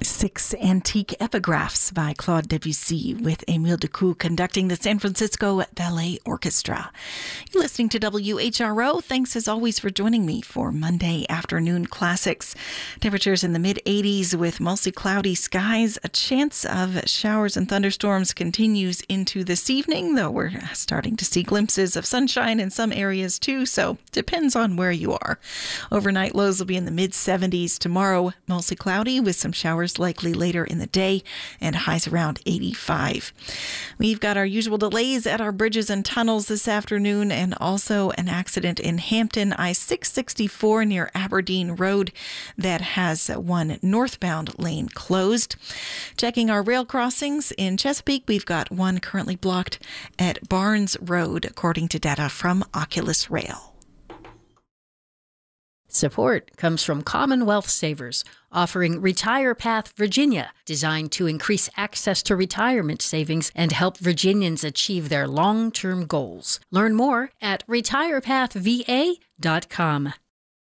Six Antique Epigraphs by Claude Debussy with Émile Decou conducting the San Francisco Ballet Orchestra. You're listening to WHRO. Thanks as always for joining me for Monday Afternoon Classics. Temperatures in the mid-80s with mostly cloudy skies. A chance of showers and thunderstorms continues into this evening, though we're starting to see glimpses of sunshine in some areas too, so depends on where you are. Overnight lows will be in the mid-70s tomorrow, mostly cloudy with some showers likely later in the day, and highs around 85. We've got our usual delays at our bridges and tunnels this afternoon, and also an accident in Hampton, I-664 near Aberdeen Road that has one northbound lane closed. Checking our rail crossings in Chesapeake, we've got one currently blocked at Barnes Road, according to data from Oculus Rail. Support comes from Commonwealth Savers, offering Retire Path Virginia, designed to increase access to retirement savings and help Virginians achieve their long-term goals. Learn more at retirepathva.com.